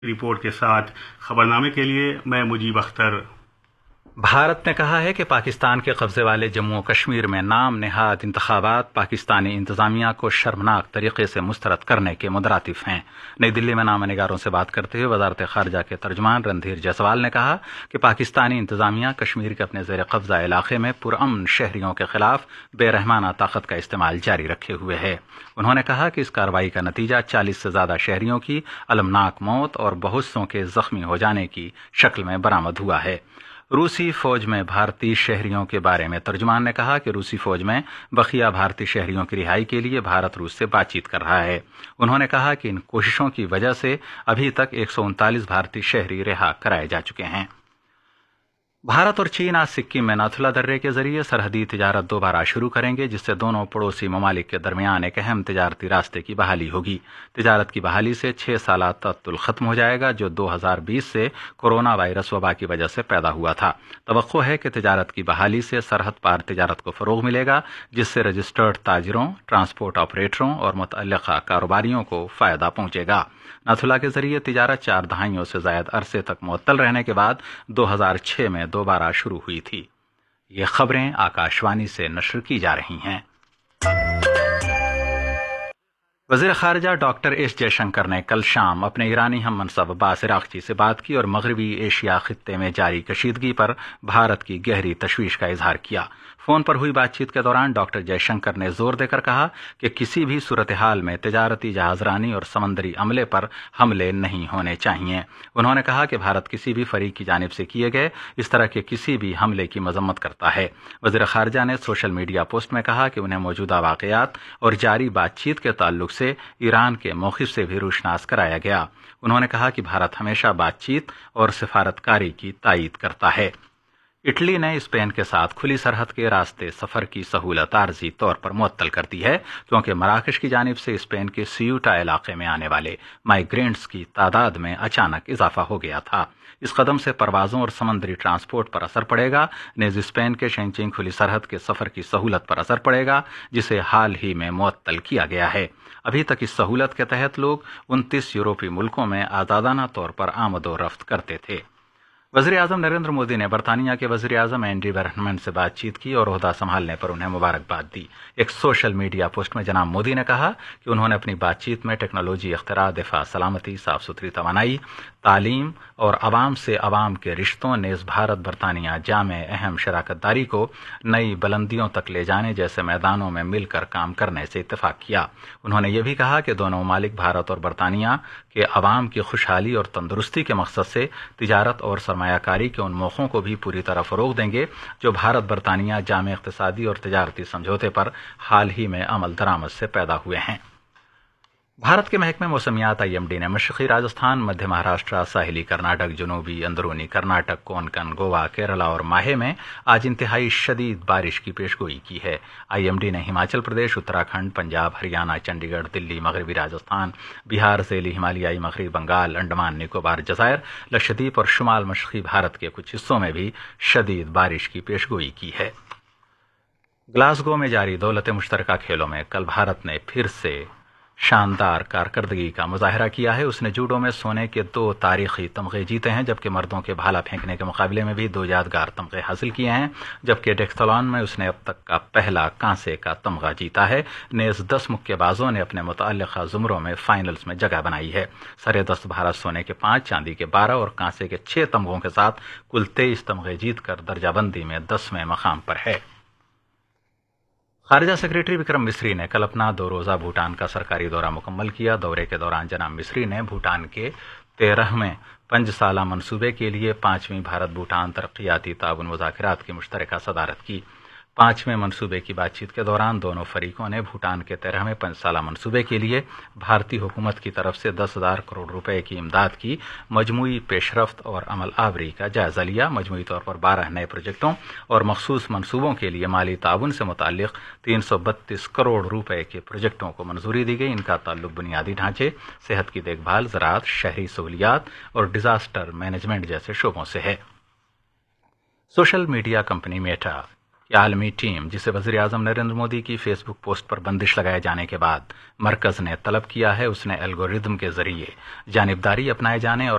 Report के साथ खबरनामे के लिए मैं मुजीब अख्तर। भारत ने कहा है कि पाकिस्तान के कब्जे वाले जम्मू और कश्मीर में नाम नेहाद इंतखाबात पाकिस्तानी इंतजामिया को शर्मनाक तरीके से मुस्तरद करने के मुतरातिफ हैं। नई दिल्ली में नामनिगारों से बात करते हुए वजारत खारजा के तर्जुमान रणधीर जायसवाल ने कहा कि पाकिस्तानी इंतजामिया कश्मीर के अपने जेर कब्जा इलाके में पुरअमन शहरियों के खिलाफ बेरहमाना ताकत का इस्तेमाल जारी रखे हुए है। उन्होंने कहा कि इस कार्रवाई का नतीजा 40 से ज्यादा शहरियों की अलमनाक मौत और बहुत सौ के जख्मी हो जाने की शक्ल में बरामद हुआ है। रूसी फौज में भारतीय शहरियों के बारे में तर्जुमान ने कहा कि रूसी फौज में बकिया भारतीय शहरियों की रिहाई के लिए भारत रूस से बातचीत कर रहा है। उन्होंने कहा कि इन कोशिशों की वजह से अभी तक 139 भारतीय शहरी रिहा कराए जा चुके हैं। भारत और चीन आज सिक्किम में नाथुला दर्रे के जरिए सरहदी तिजारत दोबारा शुरू करेंगे, जिससे दोनों पड़ोसी ममालिक के दरमियान एक अहम तिजारती रास्ते की बहाली होगी। तिजारत की बहाली से 6 साला तअत्तुल खत्म हो जाएगा, जो 2020 से कोरोना वायरस वबा की वजह से पैदा हुआ था। तवक्को है कि तिजारत की बहाली से सरहद पार तिजारत को फरोग मिलेगा, जिससे रजिस्टर्ड ताजिरों, ट्रांसपोर्ट ऑपरेटरों और मुतअल्लिक़ा कारोबारियों को फायदा पहुंचेगा। नाथुला के जरिए तिजारत 4 दहाइयों से ज्यादा अरसे तक मुअत्तल रहने के बाद 2006 में दोबारा शुरू हुई थी। ये खबरें आकाशवाणी से नश्र की जा रही हैं। वज़ीर ख़ारिजा डॉक्टर एस जयशंकर ने कल शाम अपने ईरानी हम मनसब अब्बास इराक़ची से बात की और मगरबी एशिया खित्ते में जारी कशीदगी पर भारत की गहरी तशवीश का इजहार किया। फोन पर हुई बातचीत के दौरान डॉक्टर जयशंकर ने जोर देकर कहा कि किसी भी सूरत हाल में तिजारती जहाजरानी और समंदरी अमले पर हमले नहीं होने चाहिए। उन्होंने कहा कि भारत किसी भी फरीक की जानिब से किए गए इस तरह के किसी भी हमले की मजम्मत करता है। वज़ीर ख़ारिजा ने सोशल मीडिया पोस्ट में कहा कि उन्हें मौजूदा वाक़यात और जारी बातचीत के ताल्लुक से ईरान के मौक़िफ़ से भी रोशनास कराया गया। उन्होंने कहा कि भारत हमेशा बातचीत और सिफारतकारी की तायीद करता है। इटली ने स्पेन के साथ खुली सरहद के रास्ते सफर की सहूलत आर्जी तौर पर मुअत्तल कर दी है, क्योंकि मराकश की जानिब से स्पेन के सियूटा इलाके में आने वाले माइग्रेंट्स की तादाद में अचानक इजाफा हो गया था। इस कदम से परवाजों और समंदरी ट्रांसपोर्ट पर असर पड़ेगा। नेज़ स्पेन के शेंचिंग खुली सरहद के सफर की सहूलत पर असर पड़ेगा, जिसे हाल ही में मुअत्तल किया गया है। अभी तक इस सहूलत के तहत लोग 29 यूरोपीय मुल्कों में आज़ादाना तौर पर आमद व रफ्त करते थे। वज़ीर आज़म नरेंद्र मोदी ने बरतानिया के वज़ीर आज़म एंडी बर्नमैन से बातचीत की और ओहदा संभालने पर उन्हें मुबारकबाद दी। एक सोशल मीडिया पोस्ट में जनाब मोदी ने कहा कि उन्होंने अपनी बातचीत में टेक्नोलॉजी, इख्तिरा, दिफा, सलामती, साफ सुथरी तवानाई, तालीम और आवाम से आवाम के रिश्तों नेज़ भारत बरतानिया जामे अहम शराकतदारी को नई बुलंदियों तक ले जाने जैसे मैदानों में मिलकर काम करने से इत्तेफाक किया। उन्होंने ये भी कहा कि दोनों ममालिक भारत और बरतानिया के आवाम की खुशहाली और तंदुरुस्ती के मकसद से तिजारत और सरमायाकारी के उन मौक़ों को भी पूरी तरह फ़रोग़ देंगे जो भारत बरतानिया जामे इक़्तिसादी और तिजारती समझौते पर हाल ही में अमल दरामद से पैदा हुए हैं। भारत के महकमे मौसमियात IMD ने मशरक़ी राजस्थान, मध्य महाराष्ट्र, साहिली कर्नाटक, जनूबी अंदरूनी कर्नाटक, कोंकण, गोवा, केरला और माहे में आज इंतहाई शदीद बारिश की पेशगोई की है। IMD ने हिमाचल प्रदेश, उत्तराखंड, पंजाब, हरियाणा, चंडीगढ़, दिल्ली, मगरबी राजस्थान, बिहार, ज़ैली हिमालयाई मगरबी बंगाल, अंडमान निकोबार जज़ायर, लक्षद्वीप और शुमाल मशरक़ी भारत के कुछ हिस्सों में भी शदीद बारिश की पेशगोई की है। ग्लासगो में जारी दौलत मुश्तरका खेलों में कल भारत ने फिर से शानदार कारकर्दगी का मुजाहरा किया है। उसने जूडो में सोने के 2 तारीखी तमगे जीते हैं, जबकि मर्दों के भाला फेंकने के मुकाबले में भी 2 यादगार तमगे हासिल किए हैं, जबकि डेक्थलॉन में उसने अब तक का पहला कांसे का तमगा जीता है। नेज़ 10 मुक्केबाजों ने अपने मुतअल्लिक़ा ज़ुमरों में फाइनल्स में जगह बनाई है। सरे दस्त भारत सोने के 5, चांदी के 12 और कांसे के 6 तमगों के साथ कुल 23 तमगे जीतकर दर्जाबंदी में 10वें मकाम पर है। खारजा सेक्रेटरी विक्रम मिस्री ने कल अपना 2 रोज़ा भूटान का सरकारी दौरा मुकम्मल किया। दौरे के दौरान जनाब मिस्री ने भूटान के 13वें 5 साला मनसूबे के लिए 5वीं भारत भूटान तरक्याती ताउन मुज़ाकरात की मुश्तरका सदारत की। 5वें मनसूबे की बातचीत के दौरान दोनों फरीकों ने भूटान के 13वें 5 साला मनसूबे के लिए भारतीय हुकूमत की तरफ से 10,000 करोड़ रुपए की इमदाद की मजमूई पेशरफ्त और अमल आवरी का जायजा लिया। मजमूई तौर पर 12 नए प्रोजेक्टों और मखसूस मनसूबों के लिए माली ताउन से मुताल्लिक 332 करोड़ रुपए के प्रोजेक्टों को मंजूरी दी गई। इनका ताल्लुक बुनियादी ढांचे, सेहत की देखभाल, ज़राअत, शहरी सहूलियात और डिजास्टर मैनेजमेंट जैसे शोबों से है। सोशल मीडिया कंपनी मेटा یہ عالمی ٹیم جسے وزیر اعظم نریندر مودی کی فیس بک پوسٹ پر بندش لگائے جانے کے بعد مرکز نے طلب کیا ہے، اس نے الگوریدم کے ذریعے جانبداری اپنائے جانے اور